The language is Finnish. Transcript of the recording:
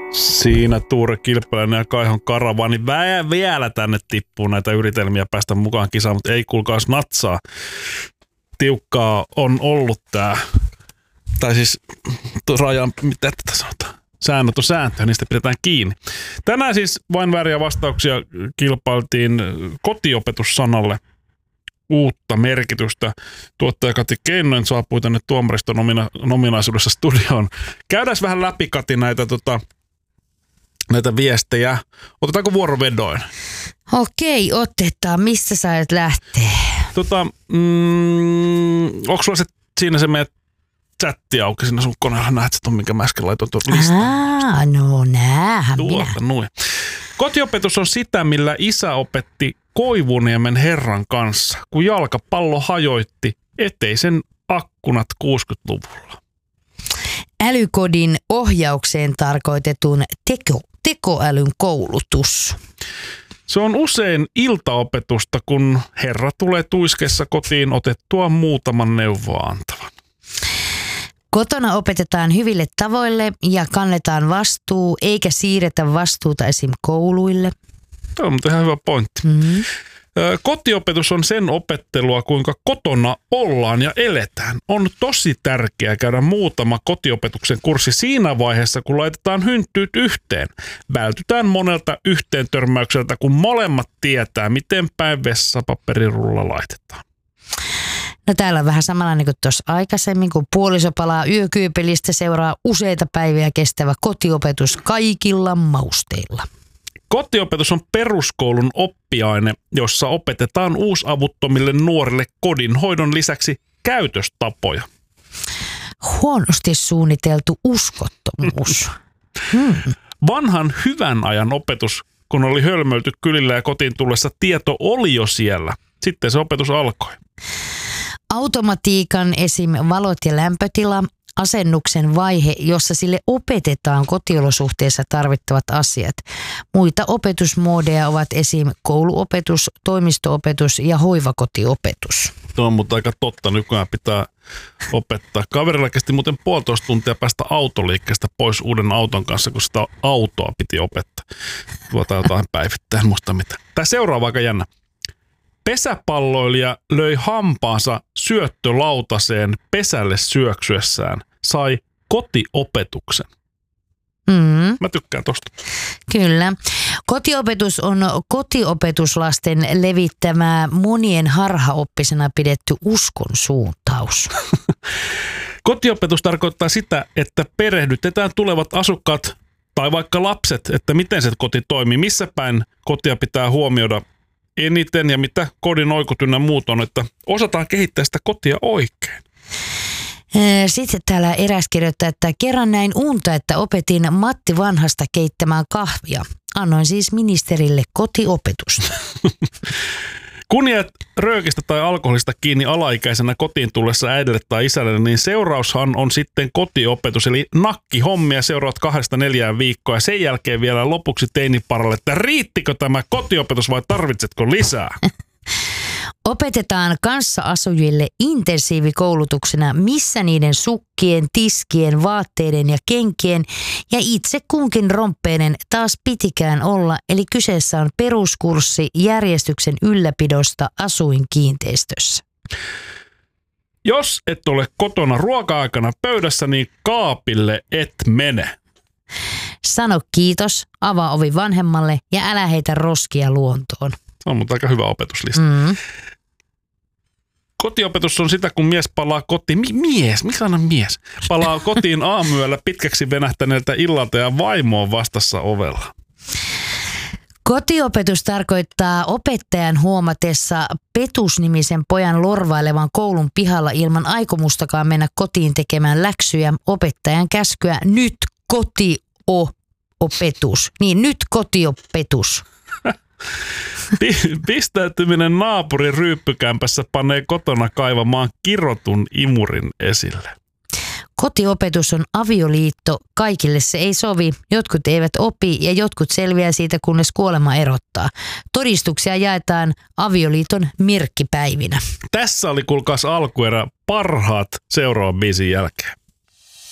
Siinä Tuure Kilpeläinen ja Kaihon karavaani vielä tänne tippuu näitä yritelmiä päästä mukaan kisaan, mutta ei kuulkaas natsaa. Tiukkaa on ollut tää, tai siis rajan, mitä tätä sanotaan? Säännöt on sääntöjä, niistä pidetään kiinni. Tänään siis vain vääriä vastauksia kilpailtiin kotiopetussanalle uutta merkitystä. Tuottaja Kati Keinonen saapui tänne tuomariston ominaisuudessa studioon. Käydään vähän läpi, Kati, näitä viestejä. Otetaanko vuorovedoin? Okei, otetaan. Mistä sä et lähtee? Onko sulla siinä se meidän chatti auki siinä sun koneella? Näet sä ton, minkä mä äsken laitoin tuon listan? No näähän tuolta, minä. Kotiopetus on sitä, millä isä opetti Koivuniemen herran kanssa, kun jalkapallo hajoitti eteisen akkunat 60-luvulla. Älykodin ohjaukseen tarkoitetun tekoälyn koulutus. Se on usein iltaopetusta, kun herra tulee tuiskessa kotiin otettua muutaman neuvoa antavan. Kotona opetetaan hyville tavoille ja kannetaan vastuu, eikä siirretä vastuuta esim. Kouluille. Tämä on ihan hyvä pointti. Mm-hmm. Kotiopetus on sen opettelua, kuinka kotona ollaan ja eletään. On tosi tärkeää käydä muutama kotiopetuksen kurssi siinä vaiheessa, kun laitetaan hynttyyt yhteen. Vältytään monelta yhteen törmäykseltä, kun molemmat tietää, miten päin vessapaperirulla laitetaan. No täällä on vähän samanlainen kuin tuossa aikaisemmin, kun puoliso palaa yökyypelistä, seuraa useita päiviä kestävä kotiopetus kaikilla mausteilla. Kotiopetus on peruskoulun oppiaine, jossa opetetaan uusavuttomille nuorille kodinhoidon lisäksi käytöstapoja. Huonosti suunniteltu uskottomuus. Vanhan hyvän ajan opetus, kun oli hölmöilty kylillä ja kotiin tullessa tieto oli jo siellä. Sitten se opetus alkoi. Automatiikan esim. Valot ja lämpötila, asennuksen vaihe, jossa sille opetetaan kotiolosuhteissa tarvittavat asiat. Muita opetusmuodeja ovat esim. Kouluopetus, toimistoopetus ja hoivakotiopetus. Tuo on mutta aika totta. Nykyään pitää opettaa. Kaverilla kesti muuten 1,5 tuntia päästä autoliikkeestä pois uuden auton kanssa, kun sitä autoa piti opettaa. Tuota jotain päivittäin, muista mitä. Tämä seuraava aika jännä. Pesäpalloilija löi hampaansa syöttölautaseen pesälle syöksyessään. Sai kotiopetuksen. Mä tykkään tosta. Kyllä. Kotiopetus on kotiopetuslasten levittämää monien harhaoppisena pidetty uskon suuntaus. Kotiopetus tarkoittaa sitä, että perehdytetään tulevat asukkaat tai vaikka lapset, että miten se koti toimii, missä päin kotia pitää huomioida eniten ja mitä kodin oikut ynnä muut on, että osataan kehittää sitä kotia oikein. Sitten täällä eräs kirjoittaa, että kerran näin unta, että opetin Matti Vanhasta keittämään kahvia. Annoin siis ministerille kotiopetusta. Kun jäät röökistä tai alkoholista kiinni alaikäisenä kotiin tullessa äidille tai isälle, niin seuraushan on sitten kotiopetus, eli nakkihommia seuraat 2-4 viikkoa ja sen jälkeen vielä lopuksi teiniparalle, että riittikö tämä kotiopetus vai tarvitsetko lisää? Opetetaan kanssaasujille intensiivikoulutuksena, missä niiden sukkien, tiskien, vaatteiden ja kenkien ja itse kunkin romppeinen taas pitikään olla, eli kyseessä on peruskurssi järjestyksen ylläpidosta asuinkiinteistössä. Jos et ole kotona ruoka-aikana pöydässä, niin kaapille et mene. Sano kiitos, avaa ovi vanhemmalle ja älä heitä roskia luontoon. Se on mutta aika hyvä opetuslista. Kotiopetus on sitä, kun mies palaa kotiin. Miksi aina mies? Palaa kotiin aamuyöllä pitkäksi venähtäneeltä illalta ja vaimo on vastassa ovella. Kotiopetus tarkoittaa opettajan huomatessa Petus-nimisen pojan lorvailevan koulun pihalla ilman aikomustakaan mennä kotiin tekemään läksyjä opettajan käskyä nyt kotiopetus. Niin nyt kotiopetus. Pistäytyminen naapurin ryyppykämpässä panee kotona kaivamaan kirotun imurin esille. Kotiopetus on avioliitto, kaikille se ei sovi, jotkut eivät opi ja jotkut selviää siitä, kunnes kuolema erottaa. Todistuksia jaetaan avioliiton merkkipäivinä. Tässä oli kuulkaas alkuerä parhaat seuraavan biisin jälkeen.